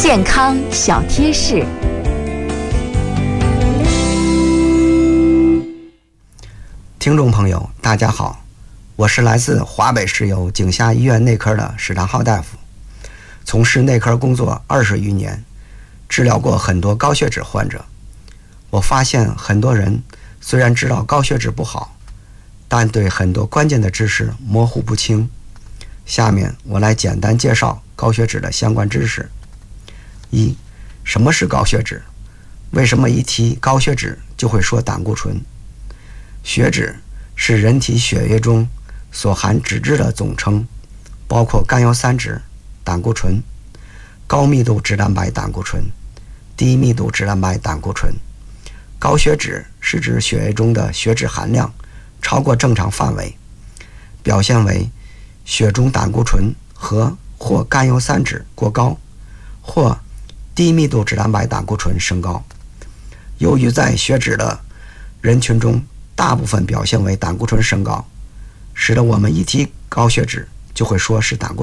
健康小贴士。 听众朋友，大家好，我是来自华北市有景霞医院内科的史长浩大夫，从事内科工作20余年，治疗过很多高血脂患者。我发现很多人虽然知道高血脂不好，但对很多关键的知识模糊不清。下面我来简单介绍高血脂的相关知识。一、什么是高血脂？为什么一提高血脂就会说胆固醇？血脂是人体血液中所含脂质的总称，包括甘油三酯、胆固醇、高密度脂蛋白胆固醇、低密度脂蛋白胆固醇。高血脂是指血液中的血脂含量超过正常范围，表现为血中胆固醇和或甘油三酯过高，或低密度脂蛋白胆固醇升高。由于在血脂的人群中大部分表现为胆固醇升高，使得我们一提高血脂就会说是胆固醇